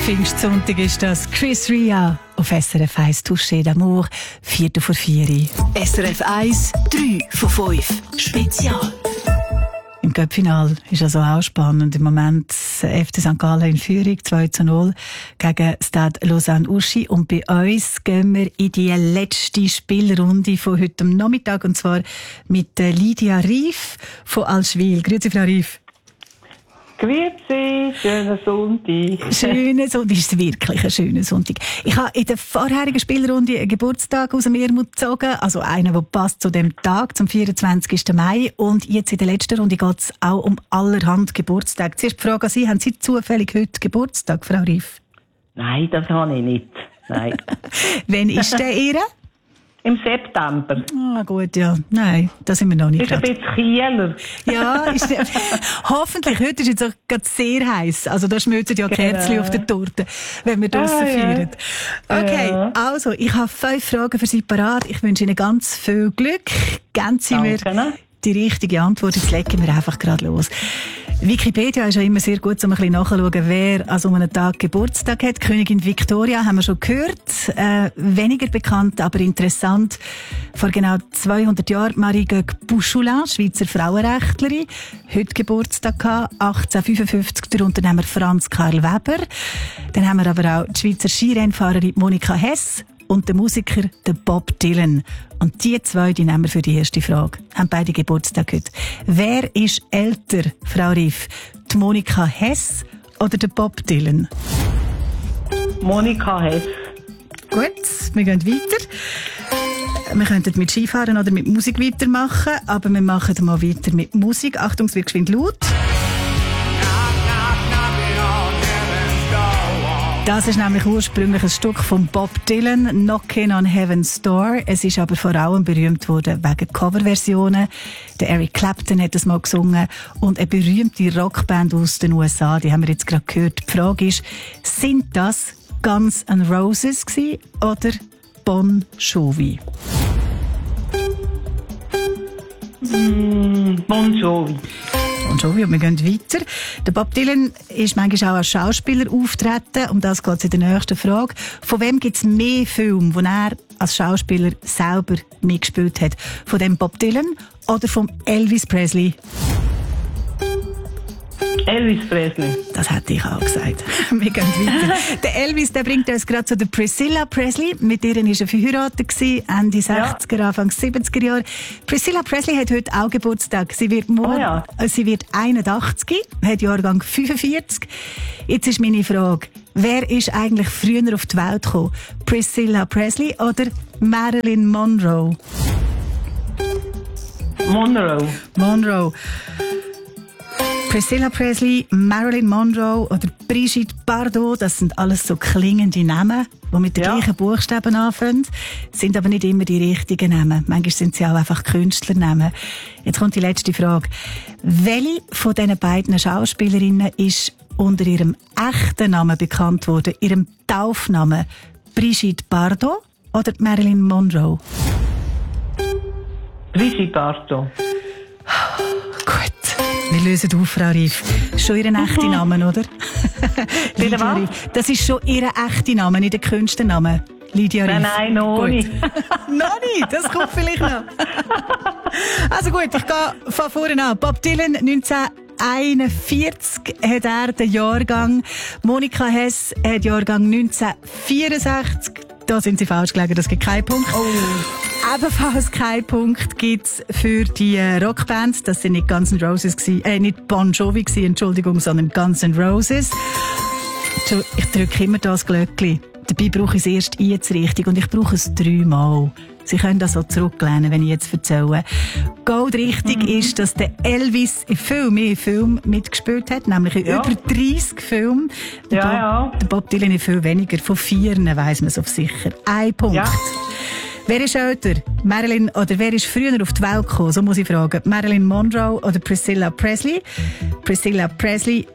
Pfingstsonntag ist das. Chris Ria auf SRF 1 Touché d'Amour, 4:04. SRF 1, 3 von 5. Spezial. Im Cup-Final ist also auch spannend. Im Moment FC St. Gallen in Führung, 2:0 gegen Stade Lausanne-Uschi. Und bei uns gehen wir in die letzte Spielrunde von heute Nachmittag. Und zwar mit Lydia Rief von Allschwil. Grüezi, Frau Rief. Grüezi, schönen Sonntag. Schönen Sonntag, ist wirklich ein schöner Sonntag. Ich habe in der vorherigen Spielrunde einen Geburtstag aus dem Ärmel gezogen, also einen, der passt zu dem Tag, zum 24. Mai. Und jetzt in der letzten Runde geht es auch um allerhand Geburtstag. Zuerst die Frage an Sie, haben Sie zufällig heute Geburtstag, Frau Rief? Nein, das habe ich nicht. Nein. Wann ist der Ihre? Im September. Ah, gut, ja. Nein, da sind wir noch nicht. Ist ein bisschen Kieler. Ja, ist, hoffentlich. Heute ist jetzt auch gerade sehr heiß. Also da schmelzen ja Kerzen auf der Torte, wenn wir draussen feiern. Okay, also, ich habe 5 Fragen für Sie parat. Ich wünsche Ihnen ganz viel Glück. Geben Sie mir die richtige Antwort. Jetzt legen wir einfach gerade los. Wikipedia ist ja immer sehr gut, um ein bisschen nachzuschauen, wer an so einem Tag Geburtstag hat. Königin Victoria haben wir schon gehört. Weniger bekannt, aber interessant. Vor genau 200 Jahren Marie Gög-Bouchoulin, Schweizer Frauenrechtlerin. Heute Geburtstag gehabt, 1855, der Unternehmer Franz Karl Weber. Dann haben wir aber auch die Schweizer Skirennfahrerin Monika Hess und der Musiker der Bob Dylan. Und die zwei, die nehmen wir für die erste Frage. Haben beide Geburtstag heute. Wer ist älter, Frau Rief? Die Monika Hess oder der Bob Dylan? Monika Hess. Gut, wir gehen weiter. Wir könnten mit Skifahren oder mit Musik weitermachen, aber wir machen mal weiter mit Musik. Achtung, es wird geschwind laut. Das ist nämlich ursprünglich ein Stück von Bob Dylan, Knockin' on Heaven's Door. Es ist aber vor allem berühmt worden wegen Coverversionen. Der Eric Clapton hat es mal gesungen und eine berühmte Rockband aus den USA, die haben wir jetzt gerade gehört. Die Frage ist, sind das Guns N' Roses gewesen oder Bon Jovi? Bon Jovi. Bon Jovi, und wir gehen weiter. Der Bob Dylan ist manchmal auch als Schauspieler auftreten. Um das geht es in der nächsten Frage. Von wem gibt es mehr Filme, wo er als Schauspieler selber mitgespielt hat? Von dem Bob Dylan oder von Elvis Presley? Elvis Presley. Das hätte ich auch gesagt. Wir gehen weiter. Der Elvis, der bringt uns gerade zu der Priscilla Presley. Mit ihr war er verheiratet, Ende 60er, Anfang 70er Jahre. Priscilla Presley hat heute auch Geburtstag. Sie wird sie wird 81, hat Jahrgang 45. Jetzt ist meine Frage, wer ist eigentlich früher auf die Welt gekommen? Priscilla Presley oder Marilyn Monroe? Monroe. Priscilla Presley, Marilyn Monroe oder Brigitte Bardot, das sind alles so klingende Namen, die mit den gleichen Buchstaben anfangen, sind aber nicht immer die richtigen Namen. Manchmal sind sie auch einfach Künstlernamen. Jetzt kommt die letzte Frage. Welche von diesen beiden Schauspielerinnen ist unter ihrem echten Namen bekannt worden, ihrem Taufnamen? Brigitte Bardot oder Marilyn Monroe? Brigitte Bardot. Gut. Wir lösen auf, Frau Rief. Schon Ihr echter Name, oder? Bitte was? Das ist schon Ihr echter Name, nicht der Künstlername. Lydia Rief. Nein, noch nicht. Noch nicht, das kommt vielleicht noch. Also gut, ich gehe von vorne an. Bob Dylan, 1941 hat er den Jahrgang. Monika Hess hat Jahrgang 1964. Da sind Sie falsch gelegen, das gibt keinen Punkt. Oh. Ebenfalls keinen Punkt gibt's für die Rockbands. Das sind nicht Guns N' Roses nicht Bon Jovi gewesen, Entschuldigung, sondern Guns N' Roses. Ich drücke immer das Glöckchen. Dabei brauche ich es erst einzurichtung und ich brauche es 3-mal. Sie können das so zurücklehnen, wenn ich jetzt erzähle. Goldrichtig ist, dass der Elvis in viel mehr Filmen mitgespielt hat, nämlich in über 30 Filmen. Der Bob Dylan in viel weniger. Von 4 weiss man es auf sicher. 1 Punkt. Ja. Wer ist älter? Marilyn, oder wer ist früher auf die Welt gekommen? So muss ich fragen. Marilyn Monroe oder Priscilla Presley? Priscilla Presley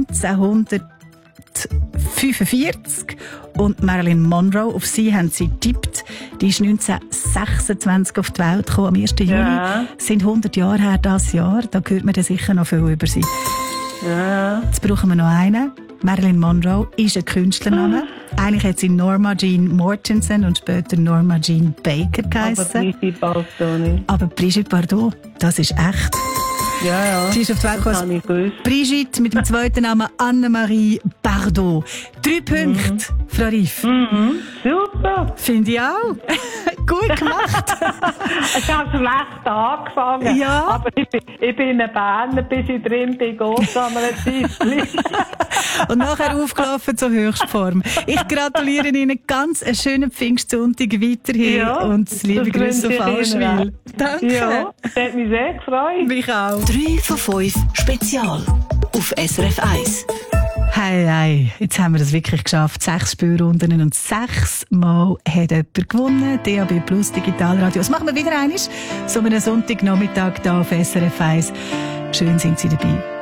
1945 und Marilyn Monroe, auf sie haben sie getippt. Die ist 1926 auf die Welt gekommen, am 1. Juli. Sind 100 Jahre her das Jahr. Da hört man dann sicher noch viel über sie. Ja. Jetzt brauchen wir noch einen. Marilyn Monroe ist ein Künstlername. Eigentlich hat sie Norma Jean Mortensen und später Norma Jean Baker Aber geheissen. Brigitte Bardot nicht. Aber Brigitte Bardot, das ist echt. Ja. Sie ist auf die Welt Das gekommen. habe ich gewusst. Brigitte mit dem zweiten Namen Annemarie Bardot. 3 Punkte, Frau Riff. Super. Finde ich auch. Gut gemacht. Ich habe schlecht angefangen. Ja. Aber ich bin ein Berner, bis ich drin bin, geht an einer Zeit. Und nachher aufgelaufen zur Höchstform. Ich gratuliere Ihnen ganz einen schönen Pfingstsonntag weiterhin Ja, und liebe das Grüße wünsche auf ich Ihnen Allschwil. Danke. Ja, das hat mich sehr gefreut. Mich auch. 3 von 5 Spezial auf SRF 1. Hey, jetzt haben wir das wirklich geschafft. 6 Spielrunden und 6 Mal hat jemand gewonnen. DAB Plus Digitalradio. Das machen wir wieder einmal. So einen Sonntagnachmittag hier auf SRF 1. Schön sind Sie dabei.